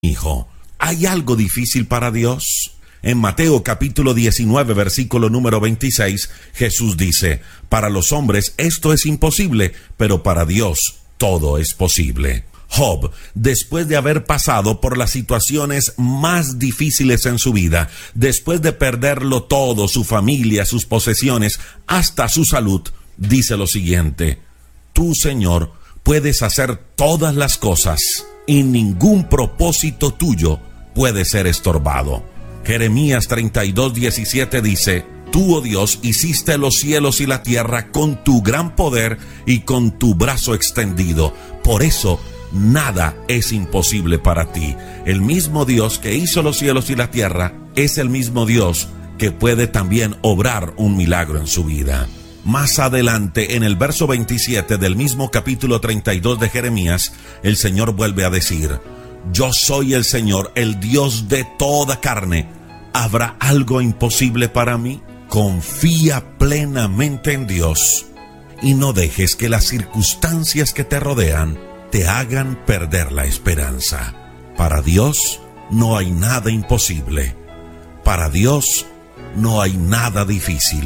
Hijo, ¿hay algo difícil para Dios? En Mateo capítulo 19, versículo número 26, Jesús dice: para los hombres esto es imposible, pero para Dios todo es posible. Job, después de haber pasado por las situaciones más difíciles en su vida, después de perderlo todo, su familia, sus posesiones, hasta su salud, dice lo siguiente: tú, Señor, puedes hacer todas las cosas, y ningún propósito tuyo puede ser estorbado. Jeremías 32:17 dice: tú, oh Dios, hiciste los cielos y la tierra con tu gran poder y con tu brazo extendido. Por eso, nada es imposible para ti. El mismo Dios que hizo los cielos y la tierra es el mismo Dios que puede también obrar un milagro en su vida. Más adelante, en el verso 27 del mismo capítulo 32 de Jeremías, el Señor vuelve a decir: yo soy el Señor, el Dios de toda carne. ¿Habrá algo imposible para mí? Confía plenamente en Dios y no dejes que las circunstancias que te rodean te hagan perder la esperanza. Para Dios no hay nada imposible. Para Dios no hay nada difícil.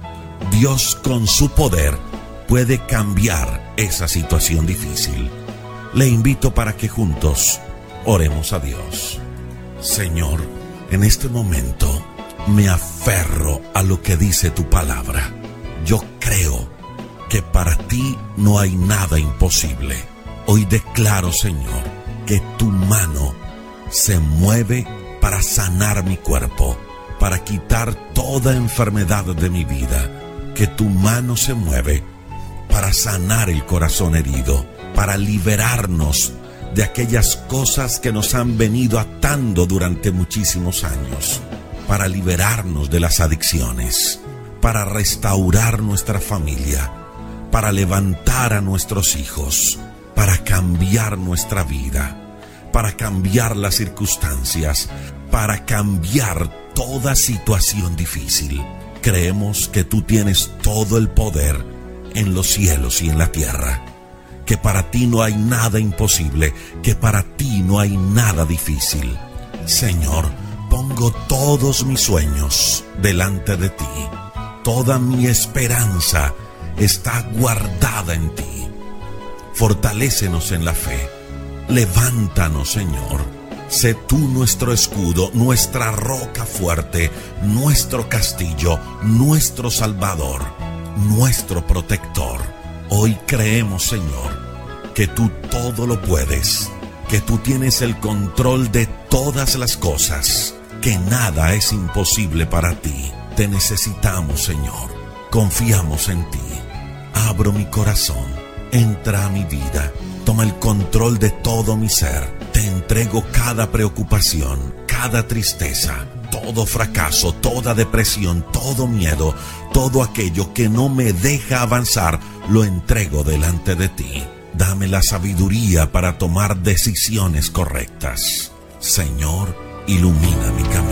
Dios, con su poder, puede cambiar esa situación difícil. Le invito para que juntos oremos a Dios. Señor, en este momento me aferro a lo que dice tu palabra. Yo creo que para ti no hay nada imposible. Hoy declaro, Señor, que tu mano se mueve para sanar mi cuerpo, para quitar toda enfermedad de mi vida. Que tu mano se mueve para sanar el corazón herido, para liberarnos de aquellas cosas que nos han venido atando durante muchísimos años, para liberarnos de las adicciones, para restaurar nuestra familia, para levantar a nuestros hijos, para cambiar nuestra vida, para cambiar las circunstancias, para cambiar toda situación difícil. Creemos que tú tienes todo el poder en los cielos y en la tierra, que para ti no hay nada imposible, que para ti no hay nada difícil. Señor, pongo todos mis sueños delante de ti. Toda mi esperanza está guardada en ti. Fortalécenos en la fe. Levántanos, Señor. Sé tú nuestro escudo, nuestra roca fuerte, nuestro castillo, nuestro salvador, nuestro protector. Hoy creemos, Señor, que tú todo lo puedes, que tú tienes el control de todas las cosas, que nada es imposible para ti. Te necesitamos, Señor. Confiamos en ti. Abro mi corazón. Entra a mi vida. Toma el control de todo mi ser. Te entrego cada preocupación, cada tristeza, todo fracaso, toda depresión, todo miedo, todo aquello que no me deja avanzar, lo entrego delante de ti. Dame la sabiduría para tomar decisiones correctas. Señor, ilumina mi camino.